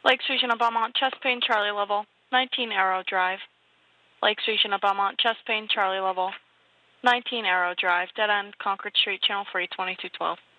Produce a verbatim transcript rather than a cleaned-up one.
Lakes Region of Belmont, chest pain, Charlie level, nineteen Arrow Drive. Lakes Region of Belmont, chest pain, Charlie level, nineteen Arrow Drive, dead end, Concord Street, channel free, twenty-two twelve.